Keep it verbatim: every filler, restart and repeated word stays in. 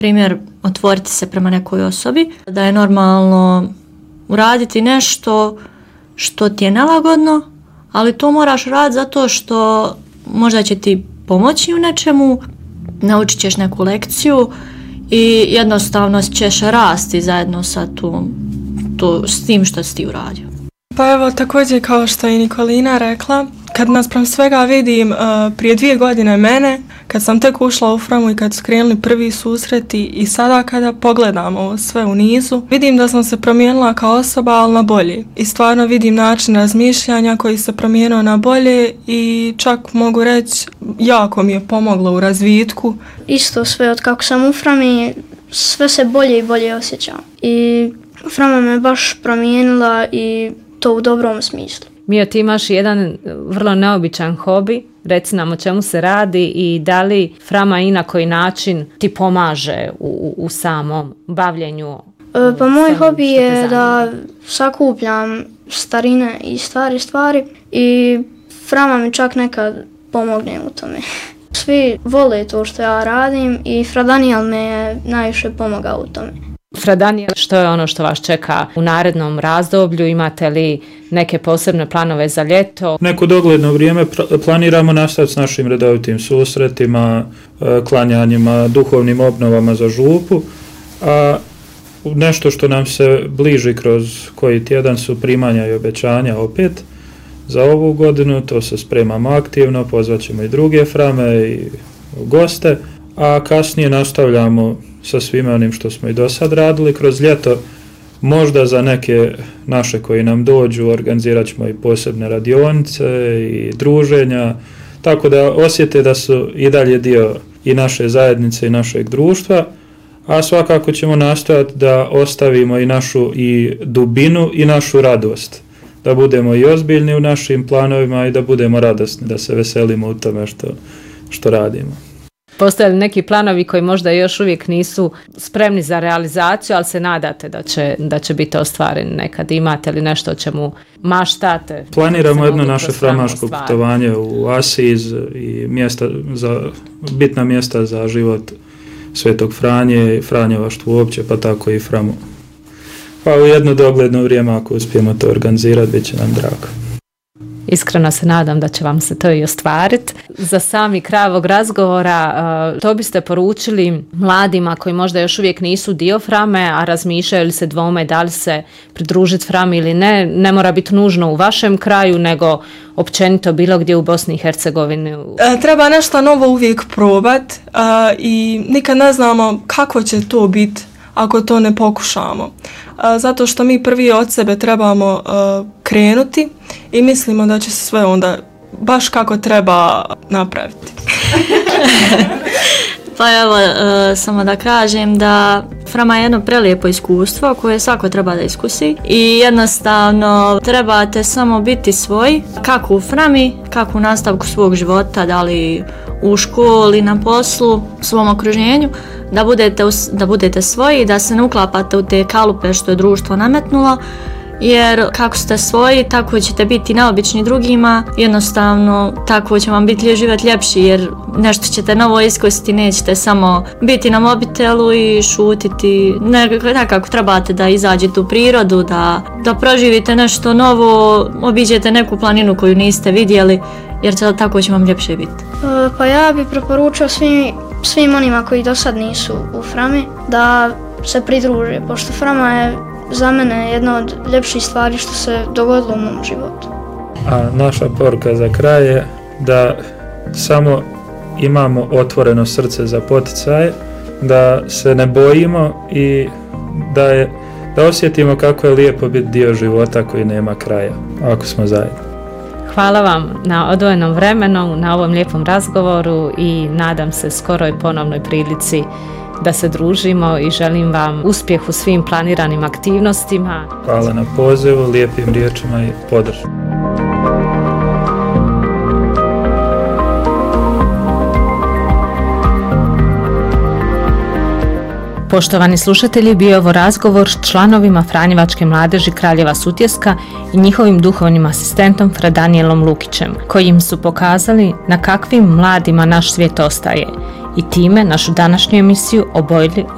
Primjer, otvoriti se prema nekoj osobi, da je normalno uraditi nešto što ti je nelagodno, ali to moraš raditi zato što možda će ti pomoći u nečemu, naučit ćeš neku lekciju i jednostavno ćeš rasti zajedno sa tu, tu, s tim što si ti uradio. Pa evo, također kao što je Nikolina rekla, kad naspram svega vidim uh, prije dvije godine mene, kad sam tek ušla u Framu i kad su krenuli prvi susreti i sada kada pogledam ovo sve u nizu, vidim da sam se promijenila kao osoba, ali na bolje. I stvarno vidim način razmišljanja koji se promijenio na bolje i čak mogu reći jako mi je pomoglo u razvitku. Isto sve od kako sam u Frami, sve se bolje i bolje osjećam. I Frama me baš promijenila i to u dobrom smislu. Mio, ti imaš jedan vrlo neobičan hobi, reci nam o čemu se radi i da li Frama i na koji način ti pomaže u, u samom bavljenju? E, pa moj hobi je da sakupljam starine i stvari stvari i Frama mi čak nekad pomogne u tome. Svi vole to što ja radim i Fra Danijel me je najviše pomogao u tome. Fra Danijel, što je ono što vas čeka u narednom razdoblju? Imate li neke posebne planove za ljeto? Neko dogledno vrijeme planiramo nastaviti s našim redovitim susretima, klanjanjima, duhovnim obnovama za župu, a nešto što nam se bliži kroz koji tjedan su primanja i obećanja opet za ovu godinu, to se spremamo aktivno, pozvat ćemo i druge Frame i goste, a kasnije nastavljamo sa svime onim što smo i do sad radili. Kroz ljeto možda za neke naše koji nam dođu organizirat ćemo i posebne radionice i druženja, tako da osjete da su i dalje dio i naše zajednice i našeg društva, a svakako ćemo nastojati da ostavimo i našu i dubinu i našu radost, da budemo i ozbiljni u našim planovima i da budemo radosni, da se veselimo u tome što, što radimo. Postoje li neki planovi koji možda još uvijek nisu spremni za realizaciju, ali se nadate da će, da će biti ostvareni nekad? Imate li nešto o čemu maštate? Planiramo jedno naše framaško putovanje u Asiz i mjesta za, bitna mjesta za život Svetog Franje i Franjevaštvo uopće, pa tako i Framu. Pa u jedno dogledno vrijeme, ako uspijemo to organizirati, bit će nam drago. Iskreno se nadam da će vam se to i ostvariti. Za sami kraj ovog razgovora, to biste poručili mladima koji možda još uvijek nisu dio Frame, a razmišljaju ili se dvome da li se pridružiti Frami ili ne. Ne mora biti nužno u vašem kraju, nego općenito bilo gdje u Bosni i Hercegovini. Treba nešto novo uvijek probati i nikad ne znamo kako će to biti ako to ne pokušamo. Zato što mi prvi od sebe trebamo krenuti i mislimo da će se sve onda baš kako treba napraviti. Pa evo, e, samo da kažem da Frama je jedno prelijepo iskustvo koje svako treba da iskusi i jednostavno trebate samo biti svoji, kako u Frami, kako u nastavku svog života, da li u školi, na poslu, u svom okruženju, da budete, da budete svoji, da se ne uklapate u te kalupe što je društvo nametnulo, jer kako ste svoji, tako ćete biti naobični drugima, jednostavno tako će vam biti život ljepši, jer nešto ćete novo iskusiti, nećete samo biti na mobitelu i šutiti, nekako trebate da izađete u prirodu, da, da proživite nešto novo, obiđete neku planinu koju niste vidjeli, jer tako će vam ljepše biti. E, pa ja bih preporučio svim, svim onima koji do sad nisu u Frami da se pridruže, pošto Frama je za mene jedna od ljepših stvari što se dogodilo u mom životu. A naša poruka za kraj je da samo imamo otvoreno srce za poticaje, da se ne bojimo i da, je, da osjetimo kako je lijepo biti dio života koji nema kraja, ako smo zajedno. Hvala vam na odvojenom vremenu, na ovom lijepom razgovoru i nadam se skoroj ponovnoj prilici da se družimo i želim vam uspjeh u svim planiranim aktivnostima. Hvala na pozivu, lijepim riječima i podršku. Poštovani slušatelji, bio je ovo razgovor s članovima Franjevačke mladeži Kraljeva Sutjeska i njihovim duhovnim asistentom Fra Danijelom Lukićem, koji im su pokazali na kakvim mladima naš svijet ostaje i time našu današnju emisiju obojili